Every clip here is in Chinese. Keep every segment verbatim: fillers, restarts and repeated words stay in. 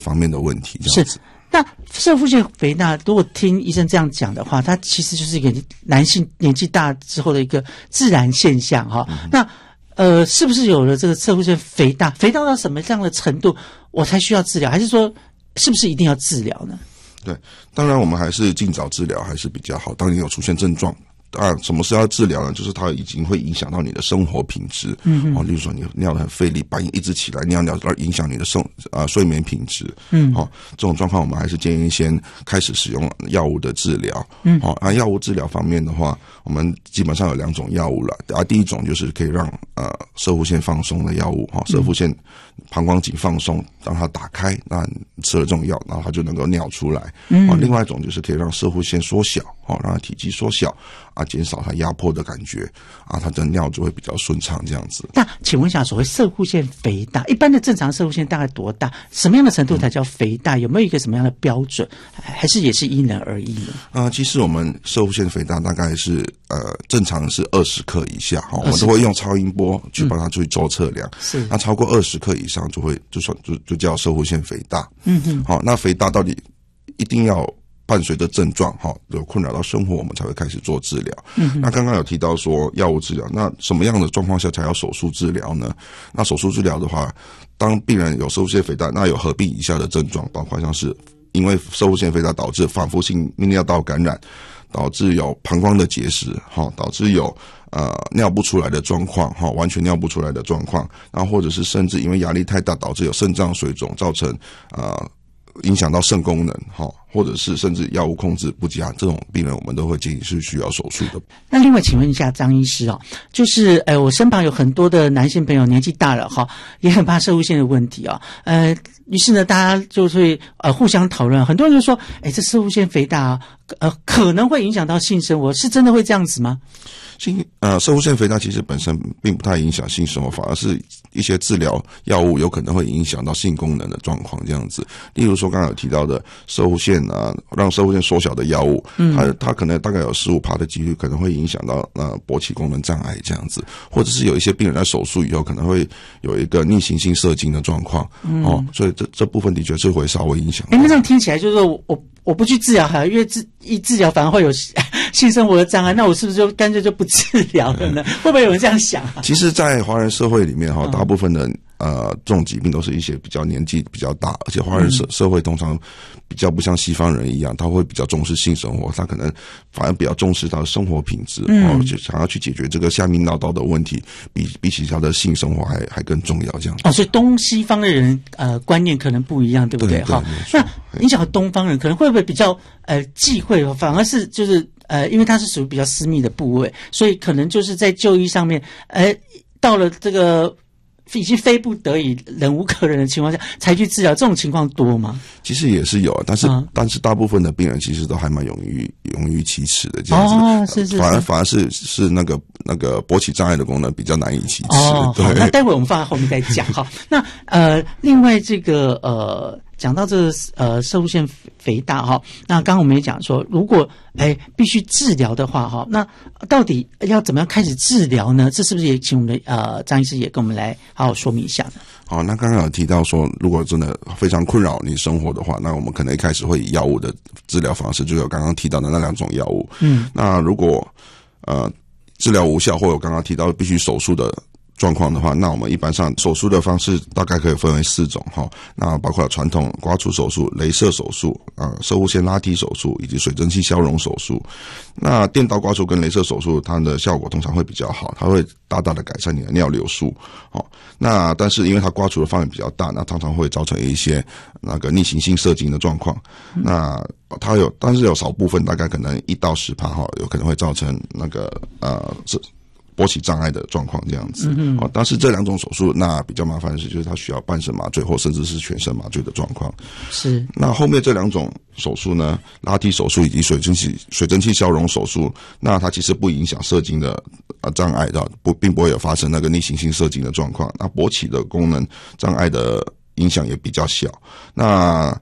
方面的问题，这样子。 那射腹腺肥大，如果听医生这样讲的话，它其实就是一个男性年纪大之后的一个自然现象哈、嗯。那呃，是不是有了这个射腹腺肥大，肥大到什么样的程度，我才需要治疗？还是说，是不是一定要治疗呢？ 对，当然我们还是尽早治疗还是比较好。当你有出现症状。当然，什么是要治疗呢？就是它已经会影响到你的生活品质，嗯，哦，例如说你尿得很费力，半夜一直起来尿尿，而影响你的生啊、呃、睡眠品质，嗯，哦，这种状况我们还是建议先开始使用药物的治疗，嗯，哦，那、啊、药物治疗方面的话，我们基本上有两种药物了，啊，第一种就是可以让呃射腹腺放松的药物，哈、哦，射腹腺膀胱颈放松，让它打开，那你吃了这种药，然后它就能够尿出来，嗯，哦，另外一种就是可以让射腹腺缩小，哦，让它体积缩小。啊，减少它压迫的感觉啊，它的尿就会比较顺畅这样子。 那请问一下，所谓射腹腺肥大，一般的正常射腹腺大概多大？什么样的程度才叫肥大？有没有一个什么样的标准？还是也是因人而异呢？ 啊、呃，其实我们射腹腺肥大大概是呃正常是二十克以下，哈，我们都会用超音波去帮它去做测量。嗯、是，那超过二十克以上就会就算就就叫射腹腺肥大。嗯哼，好，那肥大到底一定要伴随着症状哈，有困扰到生活，我们才会开始做治疗。嗯，那刚刚有提到说药物治疗，那什么样的状况下才要手术治疗呢？那手术治疗的话，当病人有射腹腺肥大，那有合并以下的症状，包括像是因为射腹腺肥大导致反复性泌尿道感染，导致有膀胱的结石，哈，导致有呃尿不出来的状况，哈，完全尿不出来的状况，然后或者是甚至因为压力太大导致有肾脏水肿，造成呃。影响到肾功能，或者是甚至药物控制不佳，这种病人我们都会建议是需要手术的。 那另外请问一下张医师哦，就是呃我身旁有很多的男性朋友年纪大了哈，也很怕射腹腺的问题啊、哦，呃于是呢大家就会呃互相讨论，很多人就说，哎，这射腹腺肥大呃可能会影响到性生活，是真的会这样子吗？ 性呃，射腹腺肥大其实本身并不太影响性生活，反而是一些治疗药物有可能会影响到性功能的状况这样子。例如说刚才有提到的射腹腺啊，让射腹腺缩小的药物，嗯，它它可能大概有 百分之十五 的几率可能会影响到呃勃起功能障碍这样子，或者是有一些病人在手术以后可能会有一个逆行性射精的状况，嗯，哦，所以这这部分的确是会稍微影响。 哎，那这样听起来就是说我我我不去治疗还因为治一治疗反而会有性生活的障碍，那我是不是就干脆就不治疗了呢？会不会有人这样想啊？ 其实，在华人社会里面哈，大部分的呃这种疾病都是一些比较年纪比较大，而且华人社社会通常比较不像西方人一样，他会比较重视性生活，他可能反而比较重视他的生活品质，嗯，哦，就想要去解决这个下泌尿道的问题，比比起他的性生活还还更重要这样。 哦，所以东西方的人呃观念可能不一样，对不对？哈，那你讲东方人可能会不会比较呃忌讳，反而是就是。呃，因为它是属于比较私密的部位，所以可能就是在就医上面，呃，到了这个已经非不得已、忍无可忍的情况下才去治疗，这种情况多吗？ 其实也是有，但是、嗯、但是大部分的病人其实都还蛮勇于勇于启齿的这样子，哦，是是是，反而反而是是那个那个勃起障碍的功能比较难以启齿。 哦，对，那待会我们放在后面再讲哈。那呃，另外这个呃。讲到这个呃射腹腺肥大哈，那刚刚我们也讲说，如果哎必须治疗的话哈，那到底要怎么样开始治疗呢？这是不是也请我们的呃张医师也跟我们来好好说明一下呢？ 好，那刚刚有提到说，如果真的非常困扰你生活的话，那我们可能一开始会以药物的治疗方式，就有刚刚提到的那两种药物。嗯，那如果呃治疗无效，或者刚刚提到必须手术的状况的话，那我们一般上手术的方式大概可以分为四种哈，那包括传统刮除手术、雷射手术、呃射腹腺拉提手术以及水蒸气消融手术。那电刀刮除跟雷射手术，它的效果通常会比较好，它会大大的改善你的尿流速。哦，那但是因为它刮除的范围比较大，那常常会造成一些那个逆行性射精的状况。嗯、那它有，但是有少部分大概可能一到十趴哈，有可能会造成那个呃这。勃起障碍的状况这样子，嗯，哦，但是这两种手术，那比较麻烦的是，就是它需要半身麻醉或甚至是全身麻醉的状况。是，那后面这两种手术呢，拉提手术以及水蒸气水蒸气消融手术，那它其实不影响射精的呃障碍的，不并不会有发生那个逆行性射精的状况。那勃起的功能障碍的影响也比较小。那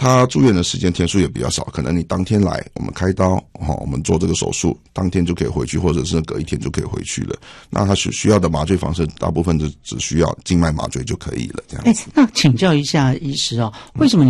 他住院的时间天数也比较少，可能你当天来，我们开刀，哦，我们做这个手术，当天就可以回去，或者是隔一天就可以回去了。那他需需要的麻醉方式，大部分就只需要静脉麻醉就可以了，这样子。 哎，那请教一下医师啊，为什么你